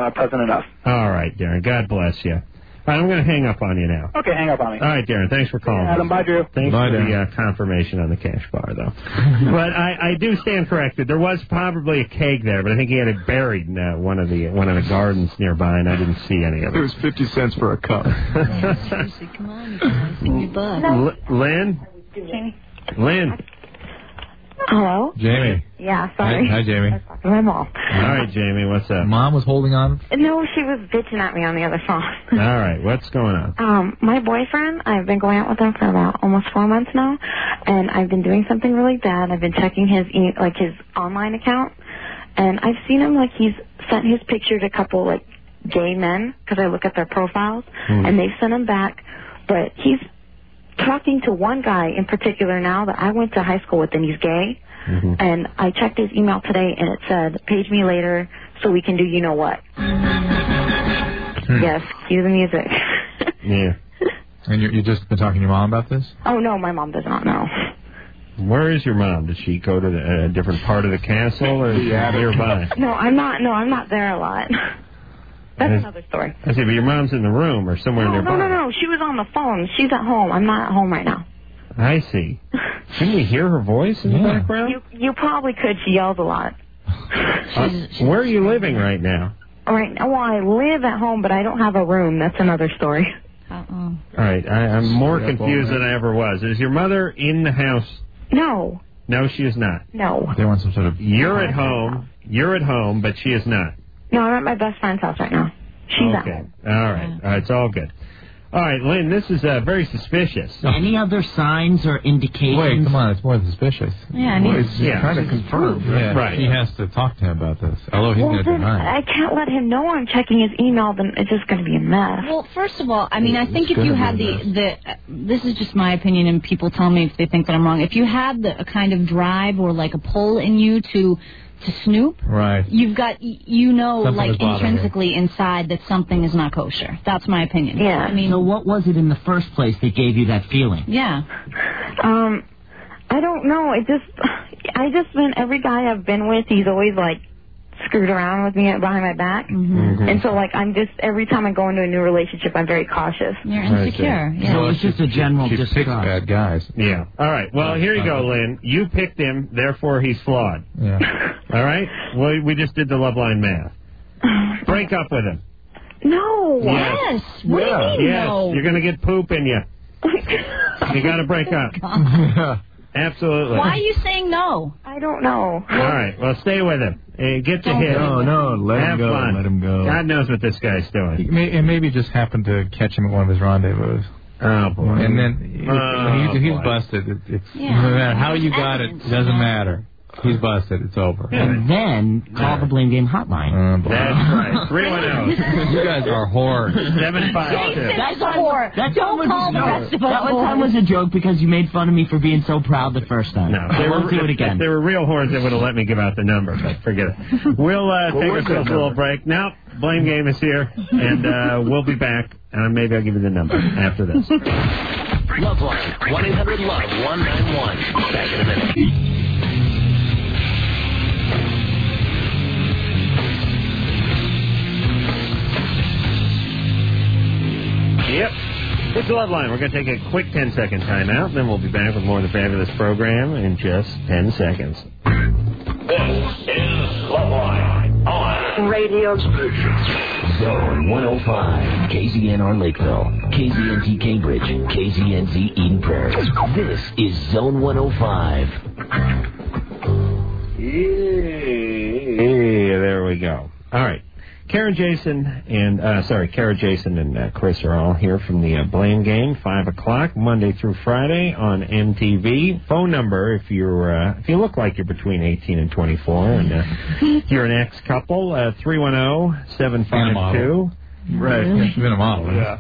present enough. All right, Darren. God bless you. All right, I'm going to hang up on you now. Okay, hang up on me. All right, Darren. Thanks for calling. Adam, bye, Drew. Thanks for the confirmation on the cash bar, though. But I do stand corrected. There was probably a keg there, but I think he had it buried in one of the gardens nearby, and I didn't see any of it. It was 50 cents for a cup. Come on, you guys. Give me a buzz. Lynn? Lynn? Hello? Jamie. Yeah, sorry. Hi, Jamie. I was talking to my mom. All right, Jamie, what's up? Mom was holding on? No, she was bitching at me on the other phone. All right, what's going on? My boyfriend, I've been going out with him for about almost 4 months now, and I've been doing something really bad. I've been checking his his online account, and I've seen him, he's sent his picture to a couple, gay men, because I look at their profiles, and they've sent him back, but he's talking to one guy in particular now that I went to high school with, and he's gay. And I checked his email today, and it said, page me later so we can do you know what. Yes, cue the music. Yeah. And you've just been talking to your mom about this? Oh, no, my mom does not know. Where is your mom? Did she go to a different part of the castle, or is she nearby? No, I'm not there a lot. That's another story. I see, but your mom's in the room or somewhere nearby. No. She was on the phone. She's at home. I'm not at home right now. I see. Can we hear her voice in the background? You probably could. She yells a lot. Where are you living right now? Right now, well, I live at home, but I don't have a room. That's another story. All right, I'm more confused than I ever was. Is your mother in the house? No. No, she is not. No. They want some sort of... You're at home, but she is not. No, I'm at my best friend's house right now. She's at home. All right, it's all good. All right, Lynn, this is very suspicious. Any other signs or indications? Wait, come on, it's more than suspicious. Yeah, he's trying to confirm. Yeah, right. He has to talk to him about this. Although he's going to deny. I can't let him know I'm checking his email, then it's just going to be a mess. Well, first of all, I mean, I think if you had this is just my opinion, and people tell me if they think that I'm wrong. If you had a kind of drive or a pull in you to snoop, right? You've got, intrinsically inside that something is not kosher. That's my opinion. Yeah. I mean, so what was it in the first place that gave you that feeling? Yeah. I don't know. Every guy I've been with, he's always screwed around with me behind my back. And so I'm just, every time I go into a new relationship, I'm very cautious. You're insecure. Yeah. So it's just a general distrust. She picks bad guys. Yeah. All right. Well, here you go, Lynn. You picked him, therefore he's flawed. Yeah. All right? Well, we just did the love line math. Break up with him. No. Yes. What do you mean, yes. no? You're going to get poop in you. You got to break up. Absolutely. Why are you saying no? I don't know. All right. Well, stay with him. Get to him. No, let Have him go. fun. Let him go. God knows what this guy's doing. It maybe just happened to catch him at one of his rendezvous. Oh, boy. And then he's busted. No matter how you got it, doesn't matter. He's busted. It's over. And then call the Blame Game hotline. That's right. 310. You guys are whores. 752. That's a whore. Don't call the rest of us. That one time was a joke because you made fun of me for being so proud the first time. No, I won't do it again. If they were real whores, they would have let me give out the number, but forget it. We'll take ourselves a little break. Now, Blame Game is here, and we'll be back. Maybe I'll give you the number after this. Loveline, 1-800-LOVE-191. Back in a minute. Yep. It's the Love Line. We're going to take a quick 10-second timeout, then we'll be back with more of the fabulous program in just 10 seconds. This is Love Line on Radio Station. Zone 105. KZNR Lakeville, KZNT Cambridge, KZNZ Eden Prairie. This is Zone 105. Yeah, there we go. All right. Kara, Jason, and Chris are all here from the Blame Game, 5 o'clock, Monday through Friday on MTV. Phone number, if you look like you're between 18 and 24, and you're an ex-couple, 310-752. Right, she's been a model. Yeah.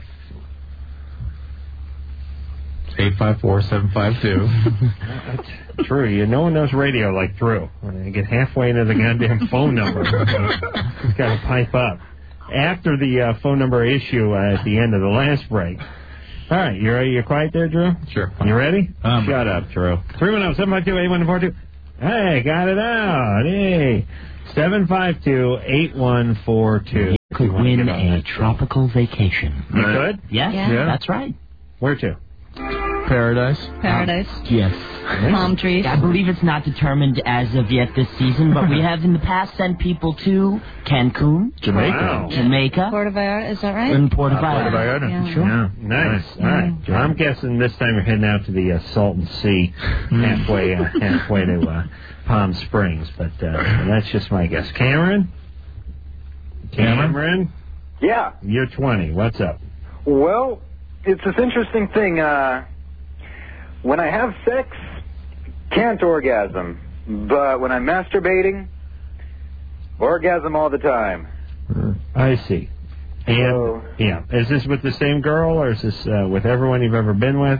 854-752. True. No one knows radio like Drew. When you get halfway into the goddamn phone number, he's got to pipe up. After the phone number issue at the end of the last break. All right, you quiet there, Drew? Sure. You ready? Shut up, Drew. 310-752-8142. Hey, got it out. Hey. 752-8142. You could win a tropical vacation. You could? Yes, Yeah. That's right. Where to? Paradise. Yes. Palm trees. I believe it's not determined as of yet this season, but we have in the past sent people to Cancun, Jamaica. Puerto Vallarta, is that right? and Puerto Vallarta. Yeah. Sure. Yeah, nice. All right. I'm guessing this time you're heading out to the Salton Sea, halfway to Palm Springs, but that's just my guess. Cameron? Yeah. You're 20. What's up? Well, it's this interesting thing. When I have sex, can't orgasm. But when I'm masturbating, orgasm all the time. I see. And, is this with the same girl, or is this with everyone you've ever been with?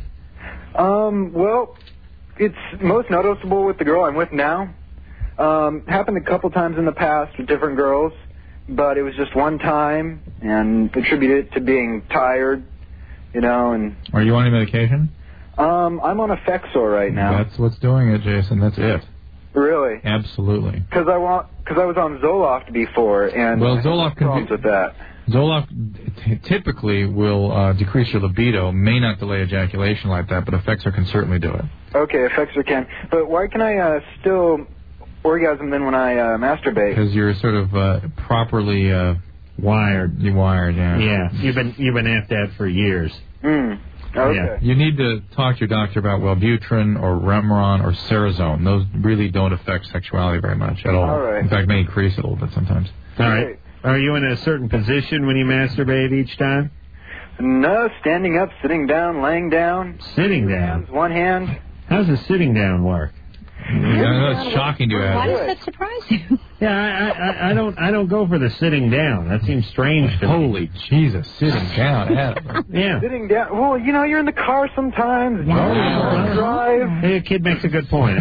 Well, it's most noticeable with the girl I'm with now. Happened a couple times in the past with different girls, but it was just one time, and attributed it to being tired, and... Are you on any medication? I'm on Effexor right now. That's what's doing it, Jason. That's it. Really? Absolutely. Because I was on Zoloft before, and Zoloft can problems with that. Zoloft typically will decrease your libido, may not delay ejaculation like that, but Effexor can certainly do it. Okay, Effexor can. But why can I still orgasm then when I masturbate? Because you're sort of properly wired. You're wired, yeah. Yeah, you've been at that for years. Okay. Yeah. You need to talk to your doctor about Wellbutrin or Remeron or Cerazone. Those really don't affect sexuality very much at all. All right. In fact, may increase it a little bit sometimes. All right. Are you in a certain position when you masturbate each time? No, standing up, sitting down, laying down. Sitting down? One hand. How's the sitting down work? I know it's shocking to ask. Why does that surprise you? Yeah, I don't go for the sitting down. That seems strange to me. Holy Jesus, sitting down, Adam. Yeah. Sitting down. Well, you're in the car sometimes. Drive. Hey, a kid makes a good point.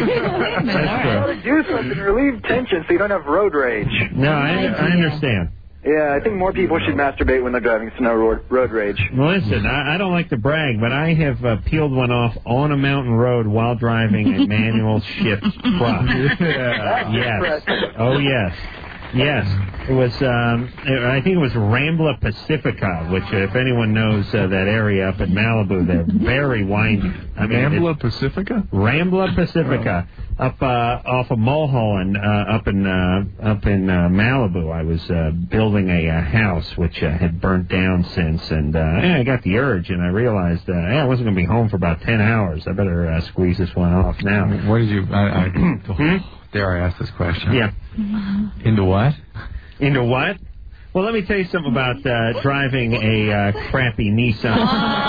That's Do something, relieve tension so you don't have road rage. No, I understand. Yeah, I think more people should masturbate when they're driving, so no road rage. Listen, I don't like to brag, but I have peeled one off on a mountain road while driving a manual shift truck. Yes. Oh, yes. Yes. It was, I think it was Rambla Pacifica, which, if anyone knows that area up in Malibu, they're very windy. Rambla Pacifica? Rambla Pacifica. Up off of Mulholland, up in Malibu. I was building a house which had burnt down since, and I got the urge, and I realized I wasn't going to be home for about 10 hours. I better squeeze this one off now. What did you... Dare I ask this question? Yeah. Into what? Into what? Well, let me tell you something about driving a crappy Nissan.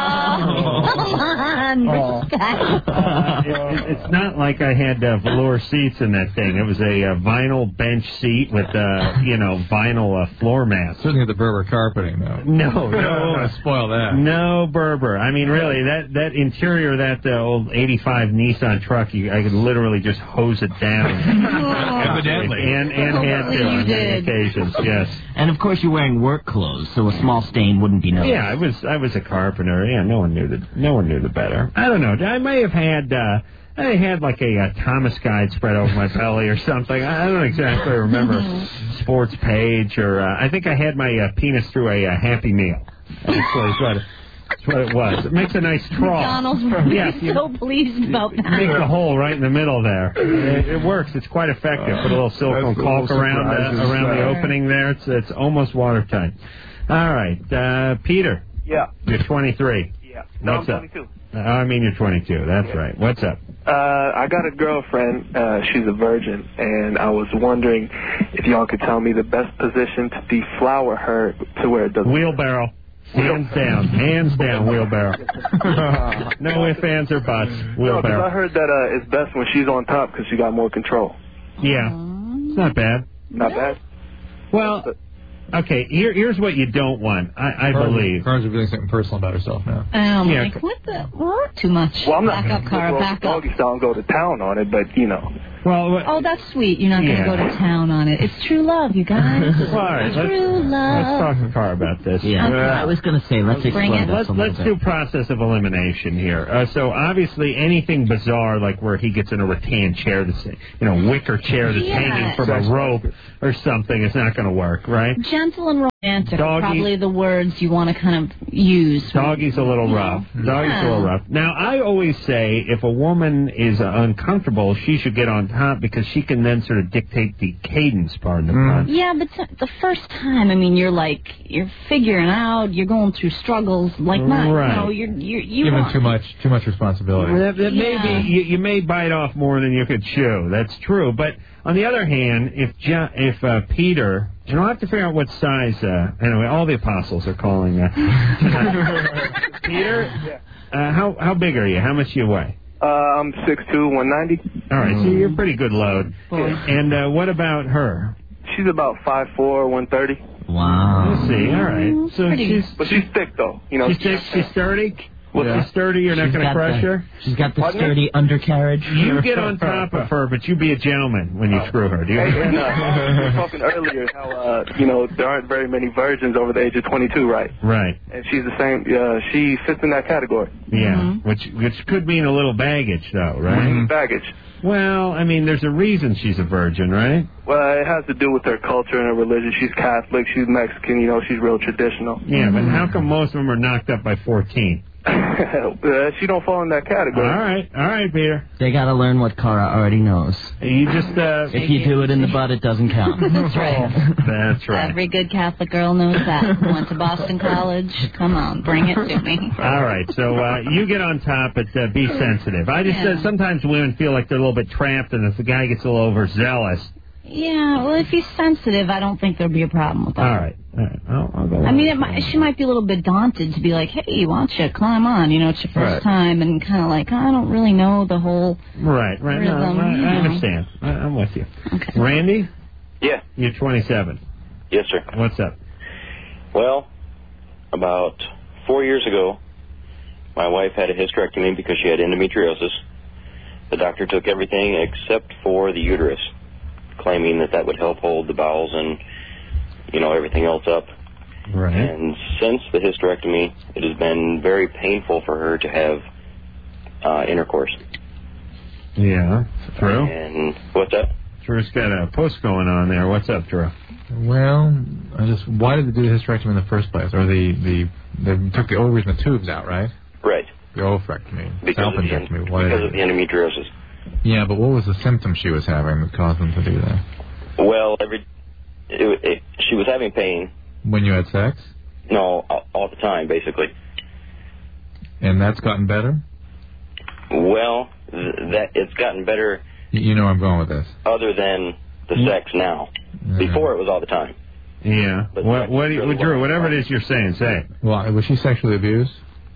It's not like I had velour seats in that thing. It was a vinyl bench seat with, vinyl floor mats. Certainly the Berber carpeting, though. No. Don't spoil that. No Berber. I mean, really, that interior of that old 85 Nissan truck, I could literally just hose it down. Evidently. And had to on many occasions, yes. And, of course, you're wearing work clothes, so a small stain wouldn't be noticed. Yeah, I was a carpenter. Yeah, no one knew the better. I don't know. I may have had like a Thomas guide spread over my belly or something. I don't exactly remember. Sports page, or I think I had my penis through a Happy Meal. That's what it was. It makes a nice trough. McDonald's so pleased about that. Make a hole right in the middle there. It works. It's quite effective. Put a little silicone caulk around the opening there. It's almost watertight. All right, Peter. Yeah. You're 23. Yeah. No, What's I'm 22. Up? I mean, you're 22. That's right. What's up? I got a girlfriend. She's a virgin, and I was wondering if y'all could tell me the best position to deflower her to where it doesn't. Wheelbarrow. Hands down, wheelbarrow. No ifs, ands, or buts. Wheelbarrow. No, 'cause I heard that it's best when she's on top because she got more control. Yeah. It's not bad. Not bad? Well, okay, here's what you don't want, I believe. Cars are doing something personal about herself now. Like, what the? Too much. Well, I'm not back up, Cara, back up. Doggy style and go to town on it, but, Well, that's sweet. You're not going to go to town on it. It's true love, you guys. All right, true love. Let's talk to Carr about this. Yeah, I was going to say, let's explain this a little Let's do process of elimination here. So obviously anything bizarre, like where he gets in a rattan chair, wicker chair that's hanging from a rope or something, is not going to work, right? Gentle and romantic are probably the words you want to kind of use. Doggy's a little rough. Doggy's a little rough. Now, I always say if a woman is uncomfortable, she should get on top because she can then sort of dictate the cadence part of the front. Yeah, but the first time, I mean, you're figuring out, you're going through struggles like that. Right. You Given too much responsibility. Maybe you may bite off more than you could chew. That's true. But on the other hand, if Peter, and I'll have to figure out what size. Anyway, all the apostles are calling. Peter, how big are you? How much do you weigh? I'm 6'2", 190. All right, so you're a pretty good load. And what about her? She's about 5'4", 130. Wow. Let's see. All right. So she's thick though. She's thick. She's sturdy. She's sturdy. You're not going to crush her. She's got the sturdy undercarriage. You get on top of her, but you be a gentleman when you screw her. Do you? We were talking earlier how there aren't very many virgins over the age of 22, right? Right. And she's the same. She fits in that category. Yeah, which could mean a little baggage, though, right? Baggage. Well, I mean, there's a reason she's a virgin, right? Well, it has to do with her culture and her religion. She's Catholic. She's Mexican. She's real traditional. Yeah, but how come most of them are knocked up by 14? She don't fall in that category. All right, Peter. They got to learn what Cara already knows. You just if you do it in the butt, it doesn't count. That's right. That's right. Every good Catholic girl knows that. Went to Boston College. Come on, bring it to me. All right, so you get on top, but be sensitive. I just sometimes women feel like they're a little bit trapped, and if the guy gets a little overzealous. Yeah, well, if he's sensitive, I don't think there'll be a problem with that. All right. I'll go. I mean, she might be a little bit daunted to be like, hey, why don't you climb on? It's your first time, and kind of like, I don't really know the whole Right. rhythm, I understand. I'm with you. Okay. Randy? Yeah. You're 27. Yes, sir. What's up? Well, about 4 years ago, my wife had a hysterectomy because she had endometriosis. The doctor took everything except for the uterus, claiming that would help hold the bowels and, everything else up. Right. And since the hysterectomy, it has been very painful for her to have intercourse. Yeah. Drew? And what's up? Drew's got a post going on there. What's up, Drew? Well, why did they do the hysterectomy in the first place? Or they took the ovaries and the tubes out, right? Right. The oophorectomy. Because of the endometriosis. Yeah, but what was the symptom she was having that caused them to do that? Well, she was having pain. When you had sex? No, all the time, basically. And that's gotten better? Well, it's gotten better. You know where I'm going with this. Other than the sex now. Before it was all the time. Yeah. But Drew, whatever it is you're saying, say it. Well, was she sexually abused?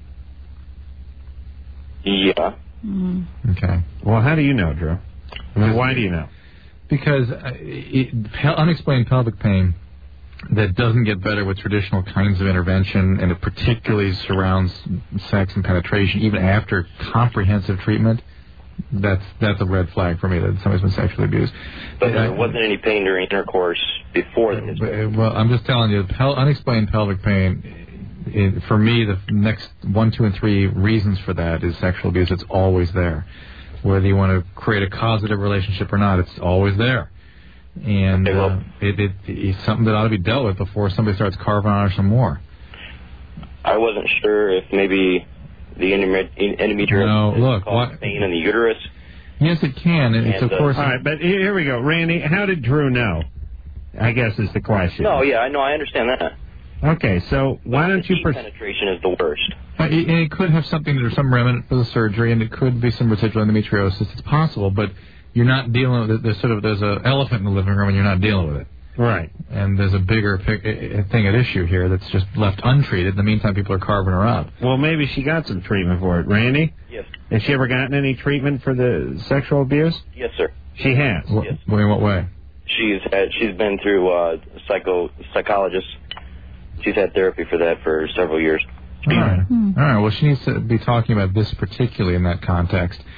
Yeah. Okay. Well, how do you know, Drew? I mean, why do you know? Because unexplained pelvic pain that doesn't get better with traditional kinds of intervention, and it particularly surrounds sex and penetration, even after comprehensive treatment, that's a red flag for me that somebody's been sexually abused. But there wasn't any pain during intercourse before the hysterectomy. Well, I'm just telling you, unexplained pelvic pain, for me, the next 1, 2, and 3 reasons for that is sexual abuse. It's always there. Whether you want to create a causative relationship or not, it's always there. And it's something that ought to be dealt with before somebody starts carving on her some more. I wasn't sure if maybe the endometriosis causes pain in the uterus. Yes, it can. It's of course. All right, but here we go. Randy, how did Drew know? I guess is the question. No, yeah, I understand that. Okay, so why don't you... penetration is the worst. It could have something to do, some remnant for the surgery, and it could be some residual endometriosis. It's possible, but you're not dealing with it. There's an elephant in the living room, and you're not dealing with it. Right. And there's a bigger thing at issue here that's just left untreated. In the meantime, people are carving her up. Well, maybe she got some treatment for it. Right? Yes. Has she ever gotten any treatment for the sexual abuse? Yes, sir. She has? Yes. In what way? She's been through psychologist. She's had therapy for that for several years. All right. All right. Well, she needs to be talking about this particularly in that context.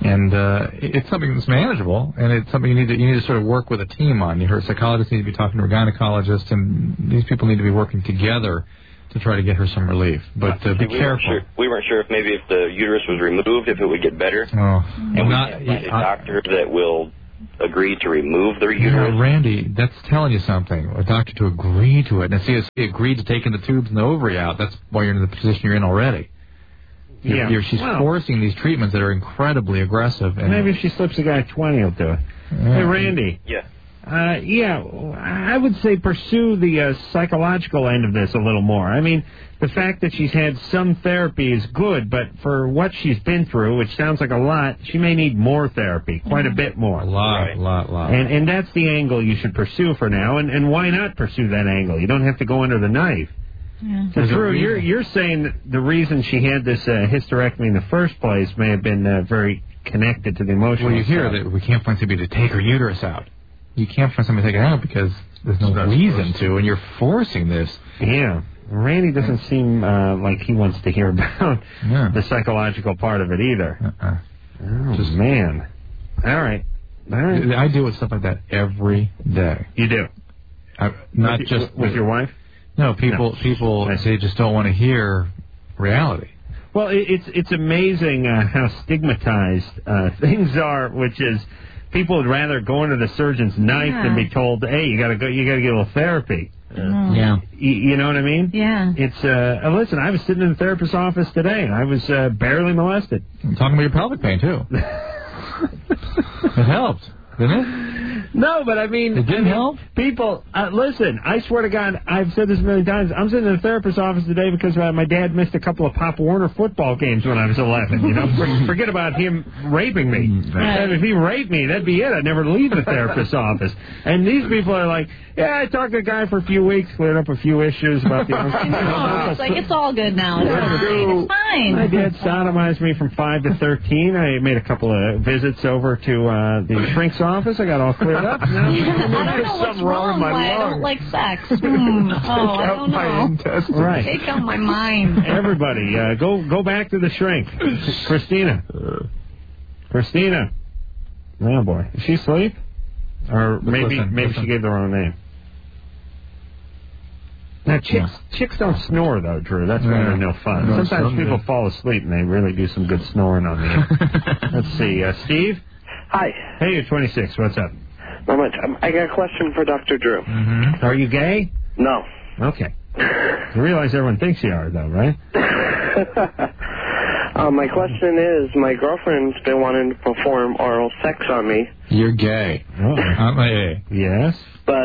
And it's something that's manageable, and it's something you need to sort of work with a team on. Her psychologist needs to be talking to her gynecologist, and these people need to be working together to try to get her some relief. But be careful. We weren't sure if the uterus was removed, if it would get better. Oh, and we can't find a doctor that will agree to remove the uterus. Randy, that's telling you something. A doctor to agree to it. And see, if he agreed to taking the tubes and the ovary out, that's why you're in the position you're in already. She's forcing these treatments that are incredibly aggressive. And maybe if she slips a guy 20, he'll do it. Hey, Randy. Yeah. I would say pursue the psychological end of this a little more. I mean, the fact that she's had some therapy is good, but for what she's been through, which sounds like a lot, she may need more therapy, quite a bit more. A lot. And that's the angle you should pursue for now, and why not pursue that angle? You don't have to go under the knife. Yeah. So, Drew, you're saying that the reason she had this hysterectomy in the first place may have been very connected to the emotional Well, you hear stuff. that we can't find somebody to take her uterus out. You can't find somebody to take it out because there's no reason to, and you're forcing this. Yeah. Randy doesn't seem like he wants to hear about the psychological part of it either. Oh, man. All right. I deal with stuff like that every day. You do? Not with, just with your wife? No, people they just don't want to hear reality. Well, it's amazing how stigmatized things are, which is people would rather go under the surgeon's knife than be told, hey, you gotta get a little therapy. Yeah. You know what I mean? Yeah. It's listen, I was sitting in the therapist's office today, and I was barely molested. I'm talking about your pelvic pain too. It helped, didn't it? No, but I mean... It didn't help? People, listen, I swear to God, I've said this a million times. I'm sitting in the therapist's office today because my dad missed a couple of Pop Warner football games when I was 11. You know, forget about him raping me. And if he raped me, that'd be it. I'd never leave the therapist's office. And these people are like, yeah, I talked to a guy for a few weeks, cleared up a few issues about the... It's like, it's all good now. It's fine. My dad sodomized me from 5 to 13. I made a couple of visits over to the shrink's office. I got all cleared up. Now, I don't know what's wrong. Why I don't like sex. I don't know. Right. Take out my mind. Everybody, go back to the shrink. Christina. Oh, boy. Is she asleep? Or maybe she gave the wrong name. Now, chicks don't snore, though, Drew. That's why they're no fun. Sometimes people fall asleep, and they really do some good snoring on the air. Let's see. Steve? Hi. Hey, you're 26. What's up? Not much. I got a question for Dr. Drew. Mm-hmm. Are you gay? No. Okay. You realize everyone thinks you are, though, right? My question is, my girlfriend's been wanting to perform oral sex on me. You're gay. Oh. I'm a Yes? But,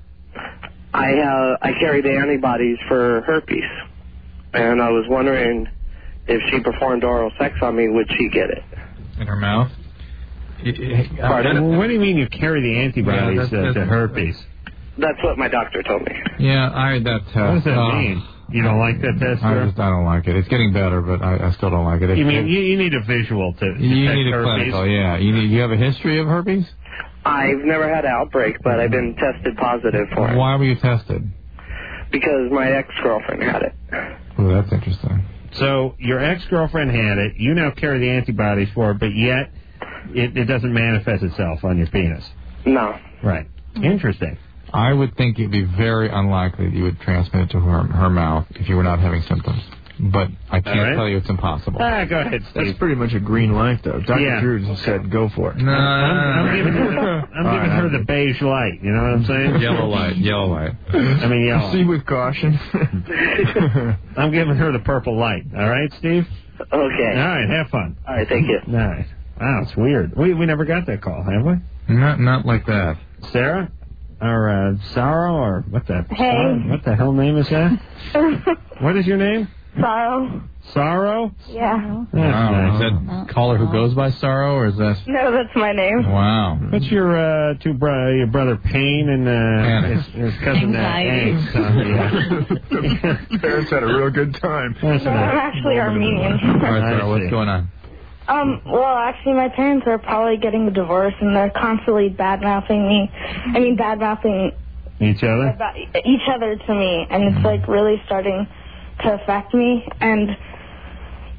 I carry the antibodies for herpes. And I was wondering if she performed oral sex on me, would she get it? in her mouth. Pardon? Well, what do you mean you carry the antibodies to herpes? That's what my doctor told me. Yeah, that test. What does that mean? You don't like that test, sir? I don't like it. It's getting better, but I still don't like it. You mean you need a visual to you need a herpes? clinical, yeah. You have a history of herpes? I've never had an outbreak, but I've been tested positive for it. Why were you tested? Because my ex-girlfriend had it. Oh, that's interesting. So your ex-girlfriend had it. You now carry the antibodies for it, but yet it doesn't manifest itself on your penis. No. Right. Interesting. I would think it'd be very unlikely that you would transmit it to her mouth if you were not having symptoms. But I can't tell you it's impossible. Go ahead, Steve. That's pretty much a green light, though. Dr. Drew just said, go for it. No, I'm giving her the beige light. You know what I'm saying? Yellow light. I mean, yellow. Proceed with caution. I'm giving her the purple light. All right, Steve? Okay. All right, have fun. All right, thank you. All right. Wow, it's weird. We never got that call, have we? Not like that. Sarah? Or Sorrow? Or what the hell name is that? What is your name? Sorrow. Sorrow? Yeah. That's nice. Is that caller who goes by Sorrow, or is that... No, that's my name. Wow. What's your your brother Payne and his cousin Angst? Parents had a real good time. No, I'm actually Armenian. All right, Sarah, what's going on? Well, actually, my parents are probably getting a divorce, and they're constantly bad-mouthing me. I mean, bad-mouthing... Each other? About each other to me, and it's, like, really starting to affect me. And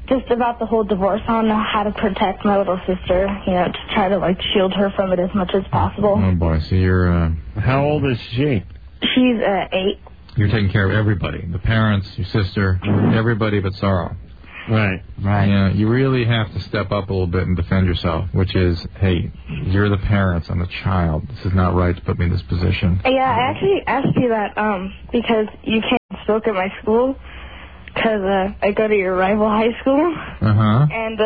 just about the whole divorce. I don't know how to protect my little sister, to try to, shield her from it as much as possible. Oh, boy. So you're... How old is she? She's 8. You're taking care of everybody. The parents, your sister, everybody but Sorrow. Right. Yeah, you really have to step up a little bit and defend yourself, which is, hey, you're the parents, I'm the child. This is not right to put me in this position. Yeah, I actually asked you that because you can't smoke at my school, because I go to your rival high school. Uh-huh. And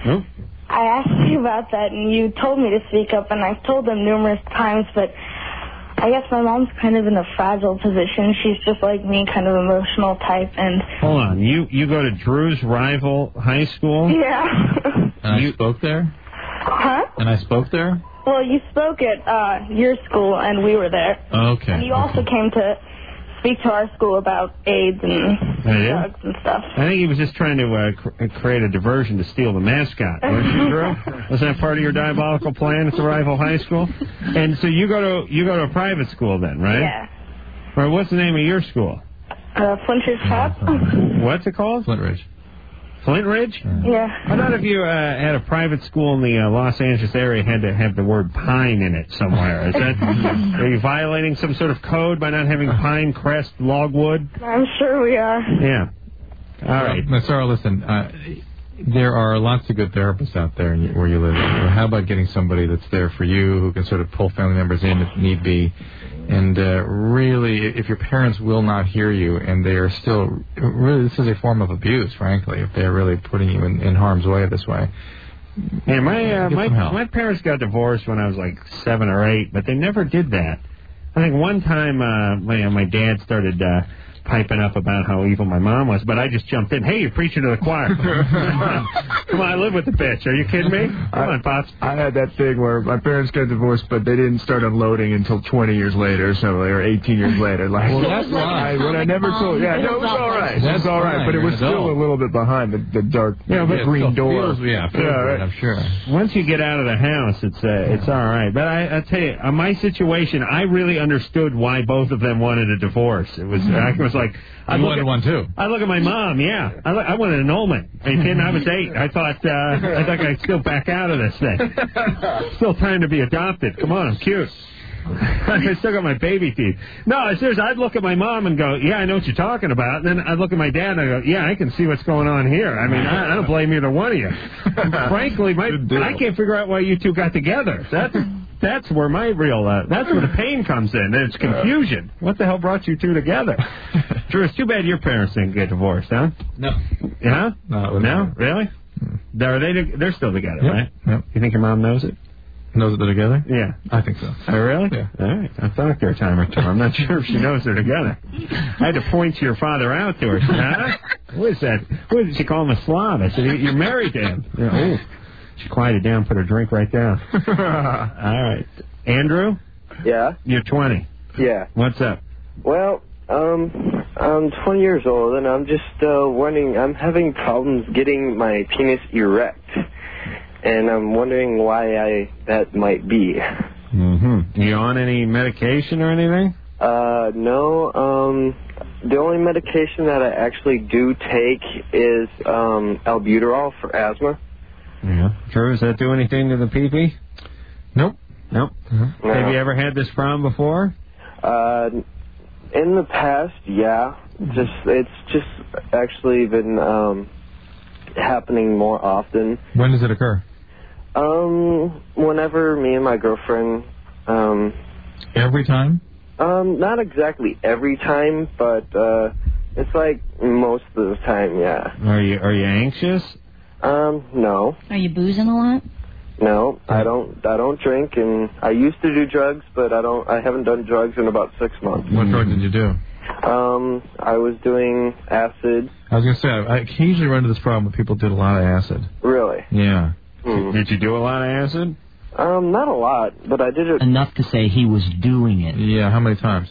I asked you about that, and you told me to speak up, and I've told them numerous times, but I guess my mom's kind of in a fragile position. She's just like me, kind of emotional type, and... Hold on. You go to Drew's rival high school? Yeah. And I spoke there? Huh? And I spoke there? Well, you spoke at your school, and we were there. Okay. And you also came to speak to our school about AIDS and drugs and stuff. I think he was just trying to create a diversion to steal the mascot. Weren't you, Drew? Was that part of your diabolical plan at the rival high school? And so you go to a private school then, right? Yeah. Or what's the name of your school? Flint Ridge Prep. What's it called? Flint Ridge. Flint Ridge? Yeah. I thought if you had a private school in the Los Angeles area, had to have the word pine in it somewhere. Is that are you violating some sort of code by not having pine, crest, logwood? I'm sure we are. Yeah. All right. Now, Sarah, listen, there are lots of good therapists out there where you live. How about getting somebody that's there for you, who can sort of pull family members in if need be? And really, if your parents will not hear you, and they are still, really, this is a form of abuse, frankly, if they're really putting you in harm's way this way. Yeah, my parents got divorced when I was like 7 or 8, but they never did that. I think one time my dad started piping up about how evil my mom was, but I just jumped in. Hey, you're preaching to the choir. Come on, I live with the bitch. Are you kidding me? Come on, Pops. I had that thing where my parents got divorced, but they didn't start unloading until 20 years later, or 18 years later. Like, well, that's right. What I never told. Yeah, no, it was all right. That's all right, but it was still a little bit behind the dark, green door. Right. I'm sure. Once you get out of the house, it's all right. But I tell you, my situation, I really understood why both of them wanted a divorce. It was like I wanted one too. I look at my mom. Yeah, I wanted annulment. And I was 8. I thought I'd still back out of this thing. Still time to be adopted. Come on, I'm cute. I still got my baby teeth. No, seriously, I'd look at my mom and go, yeah, I know what you're talking about. And then I'd look at my dad and I go, yeah, I can see what's going on here. I mean, I don't blame either one of you. Frankly, I can't figure out why you two got together. That's where my real, that's where the pain comes in. It's confusion. What the hell brought you two together? Drew, it's too bad your parents didn't get divorced, huh? No. Yeah? No? Really? They're still together, yep. Right? Yep. You think your mom knows it? Knows that they're together? Yeah. I think so. Oh, really? Yeah. All right. I've talked to her a time or two. I'm not sure if she knows they're together. I had to point to your father out to her. She said, huh? What is that? What did she call him, a slob? I said, you're married to him. Oh. She quieted down, put her drink right down. All right. Andrew? Yeah? You're 20. Yeah. What's up? Well, I'm 20 years old, and I'm just wondering, I'm having problems getting my penis erect. And I'm wondering why that might be. Mm-hmm. You on any medication or anything? No. The only medication that I actually do take is albuterol for asthma. Yeah. Drew, does that do anything to the pee-pee? Nope. Nope. Mm-hmm. No. Have you ever had this problem before? In the past, yeah. It's just actually been happening more often. When does it occur? Whenever me and my girlfriend, every time? Not exactly every time, but, it's like most of the time, yeah. Are you anxious? No. Are you boozing a lot? No, I don't drink, and I used to do drugs, but I haven't done drugs in about 6 months. What drug did you do? I was doing acid. I was going to say, I occasionally run into this problem when people did a lot of acid. Really? Yeah. Did you do a lot of acid? Not a lot, but I did it. Enough to say he was doing it. Yeah, how many times?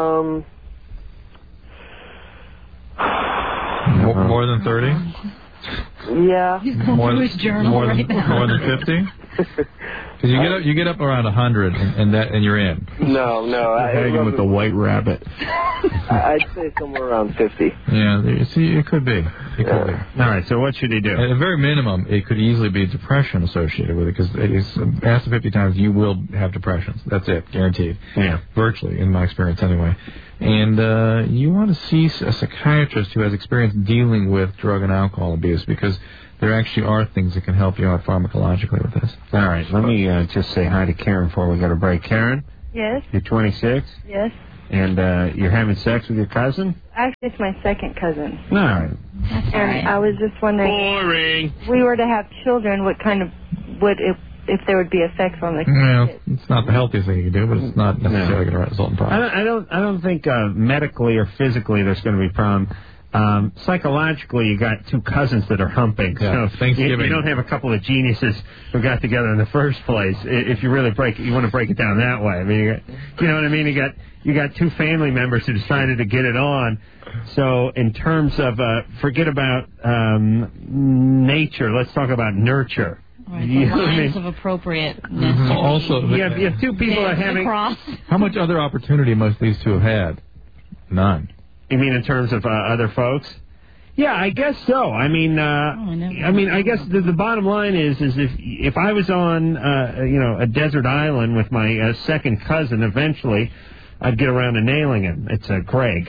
More than 30? Yeah. He's going through his journal right now. More than 50? Because you get up around 100 and you're in. No, hanging with the white rabbit. I'd say somewhere around 50. Yeah, see, it could be. It could be. All right, so what should he do? At a very minimum, it could easily be depression associated with it, because after 50 times, you will have depressions. That's it, guaranteed. Yeah. Virtually, in my experience anyway. And you want to see a psychiatrist who has experience dealing with drug and alcohol abuse, because there actually are things that can help you out pharmacologically with this. All right, let me just say hi to Karen before we go to break. Karen? Yes. You're 26? Yes. And you're having sex with your cousin? Actually, it's my second cousin. All right. That's all And right. I was just wondering, boring. If we were to have children, what kind of if there would be effects on the Well, kids? it's not the healthiest thing you can do, but it's not necessarily going to result in problems. I don't think medically or physically there's going to be a problem. Psychologically, you got two cousins that are humping. Yeah, so Thanksgiving. you don't have a couple of geniuses who got together in the first place. If you really you want to break it down that way. I mean, you know what I mean? You got two family members who decided to get it on. So in terms of forget about nature, let's talk about nurture. Right, You know the what I lines mean? of appropriateness. Mm-hmm. Also, you have two people that are having. How much other opportunity must these two have had? None. You mean in terms of other folks? Yeah, I guess so. I mean, I guess the bottom line is if I was on a desert island with my second cousin, eventually I'd get around to nailing him. It's Greg.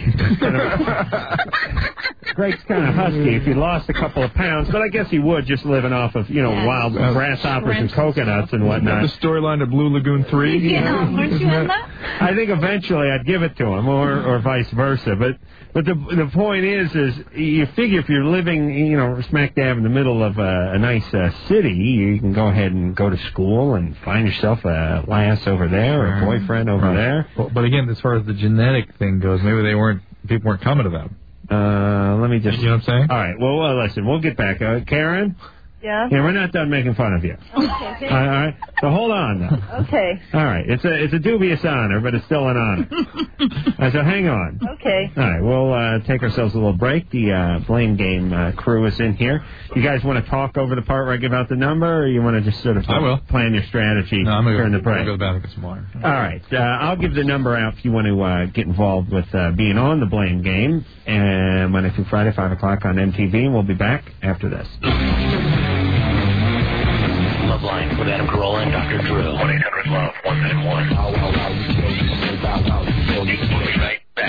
Greg's kind of husky. If he lost a couple of pounds, but I guess he would, just living off of wild grasshoppers and coconuts and whatnot. The storyline of Blue Lagoon 3. Yeah, weren't you in that? I think eventually I'd give it to him, or vice versa. But the point is you figure if you're living smack dab in the middle of a nice city, you can go ahead and go to school and find yourself a lass over there or a boyfriend over there. But again, as far as the genetic thing goes, maybe people weren't coming to them. Let me just. You know what I'm saying? All right. Well, listen. We'll get back. Karen. Yeah. Yeah, we're not done making fun of you. Okay. All right. So hold on now. Okay. All right. It's a dubious honor, but it's still an honor. So hang on. Okay. All right. We'll take ourselves a little break. The Blame Game crew is in here. You guys want to talk over the part where I give out the number, or you want to just sort of plan your strategy during the break? I'll go to the bathroom some more. All right. I'll give the number out if you want to get involved with being on the Blame Game. And Monday through Friday, 5 o'clock on MTV. And we'll be back after this. Loveline with Adam Carolla and Dr. Drew. 1-800-LOVE-191.